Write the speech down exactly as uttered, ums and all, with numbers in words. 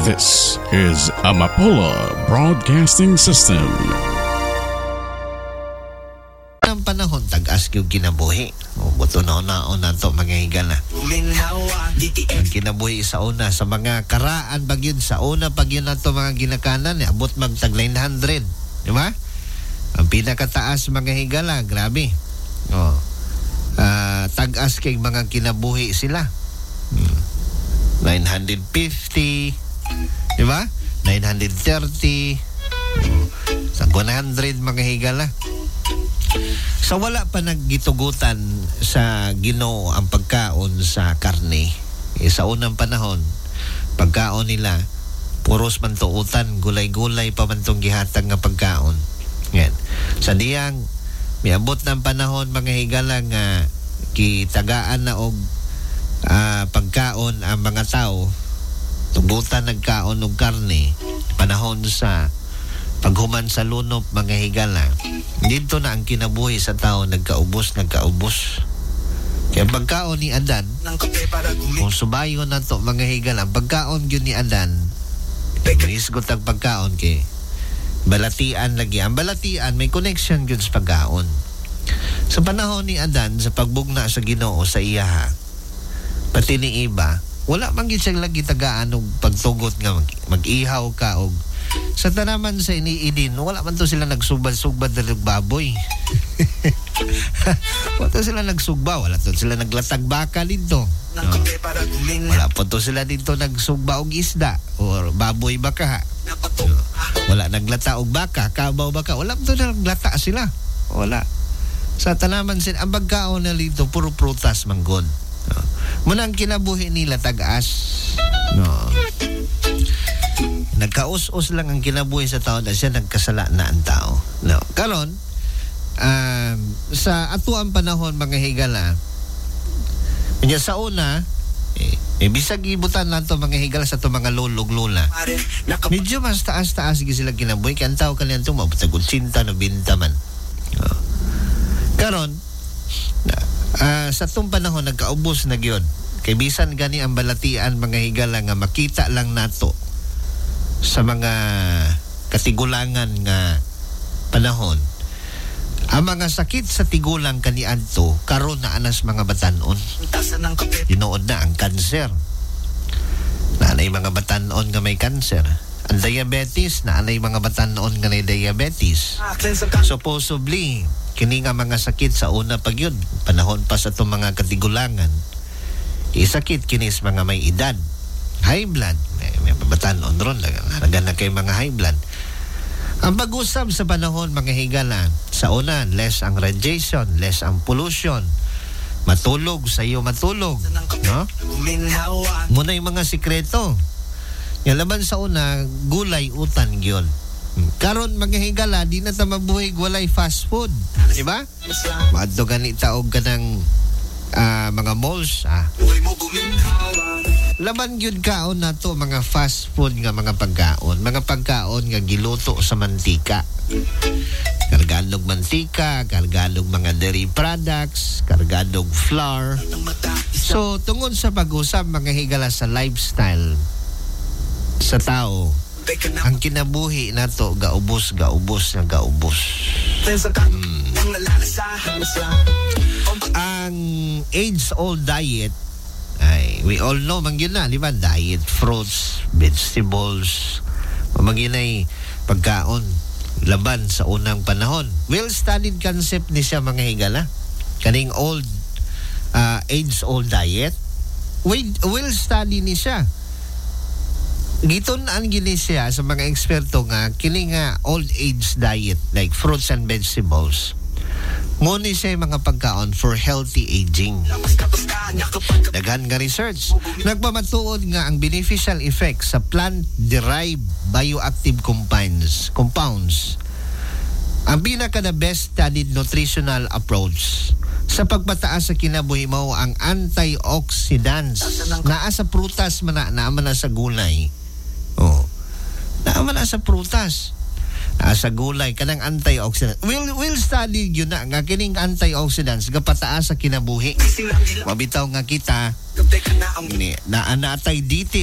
This is Amapola Broadcasting System. Ang panahon tag-as yung kinabuhi. O buto na una na to mga higala. Ang kinabuhi sa una sa mga karaan bagyod sa una pagyod na to mga ginakanan abot mag tag nine hundred, di ba? Ang pinakataas mga higala, grabe. Oh. Uh, tag-as kay mga kinabuhi sila. Hmm. nine fifty, di ba? nine thirty, sa one hundred mga higala. Sa wala pa naggitugutan sa Ginoo ang pagkaon sa karne, eh, sa unang panahon, pagkaon nila, puros mantuutan, gulay-gulay pa man tong gihatag nga pagkaon. Yan. Sa diyang, miabot ng panahon mga higala nga kitagaan na og uh, pagkaon ang mga tao, tugutan nagkaon og karne, panahon sa paghuman sa lunop mga higala, dito na ang kinabuhi sa tao nagkaubos, nagkaubos. Kaya pagkaon ni Adan, kung subayo na to mga higala, pagkaon yun ni Adan, isgot ang pagkaon kay balatian lagi. Ang balatian may connection yun sa pagkaon. Sa panahon ni Adan, sa pagbugna sa Ginoo sa iyaha, pati ni iba, wala man gyud siyang lagi tagaan og pagtugot nga mag- mag-ihaw ka og sa tanaman sa iniidin, wala man to sila nagsubad-subad ng baboy. Wala to sila nagsugba, wala to sila naglatag baka dito. No. Wala po to sila dito nagsugba og isda or baboy baka. No. Wala naglata og baka, kabaw baka, wala to naglata sila. Wala. Sa tanaman sila, ang pagkaon na dito, puro prutas manggod. No. Muna ang kinabuhi nila tag-as. No. Nagkaus-us lang ang kinabuhi sa tao na siya nagkasala na ang tao. No. Karon, um, sa atuang panahon mga higala, kanya sa una, eh, eh bisag ibutan na ito mga higala sa ito mga lulog-lula. Medyo mas taas-taas sila kinabuhi. Kaya ang tao kanyan ito, mapatagod sinta na binta man. No. Karon, uh, sa itong panahon, nagkaubos na gyud. Kay bisan gani ang balatian mga higala nga makita lang nato sa mga katigulangan nga panahon. Ang mga sakit sa tigulang kaniadto karon na anas mga batanon. Tinuod na ang kanser. Naanay mga batanon nga may kanser. Ang diabetes, naanay mga batanon nga may diabetes. Supposedly, kini nga mga sakit sa una pa gyud, panahon pa sa itong mga katigulangan, isakit kinis mga may edad. High blood, may, may batanon ron, naragan na kay mga high blood. Ang pag-usap sa panahon mga higala, sa una, less ang radiation, less ang pollution, matulog sa iyo matulog, no? Muna yung mga sikreto. Yung laban sa una, gulay utan yun. Karon mga higala, di na ta mabuhig walay fast food, di ba? Maadto ganita og kanang uh, mga malls, ah. Laban gyud kaon nato mga fast food nga mga pagkaon, mga pagkaon nga giluto sa mantika. Kargadog mantika, kargadog mga dairy products, kargadog flour. So tungod sa pag-usap mga higala sa lifestyle sa tao, ang kinabuhi nato gaubos, gaubos na gaubos. Hmm. Ang age-old diet, ay, we all know, mangyun na, di ba? Diet, fruits, vegetables, mangyun ay pagkaon, laban sa unang panahon. Well-studied concept ni siya mga higala. Kaning old, uh, age-old diet, well-studied ni siya. Giton ang gini siya sa mga eksperto nga, kini nga old age diet, like fruits and vegetables, ngunit siya mga pagkaon for healthy aging. Daghan nga research nagpamatuod nga ang beneficial effects sa plant-derived bioactive compounds compounds ang pinaka the best studied nutritional approach sa pagpataas sa kinabuhi mao ang antioxidants naa sa prutas man na man sa gulay. Oh, naa man sa prutas, naa sa gulay, kanang antioxidant. We'll, we'll study yun na nga kining antioxidants gapataas sa kinabuhi. Mabitaw nga kita ni na anatay diti